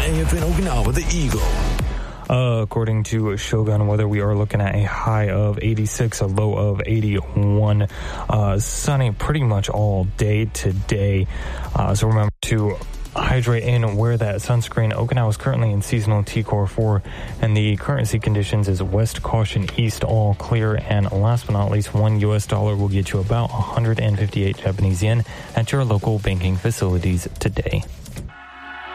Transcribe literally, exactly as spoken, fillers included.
A F N Okinawa, the Eagle. Uh, according to Shogun Weather, we are looking at a high of eighty-six, a low of eighty-one. Uh, sunny pretty much all day today. Uh, so remember to hydrate and wear that sunscreen. Okinawa is currently in seasonal T Core four, and the current sea conditions is west caution, east all clear. And last but not least, one U S dollar will get you about one hundred fifty-eight Japanese yen at your local banking facilities today.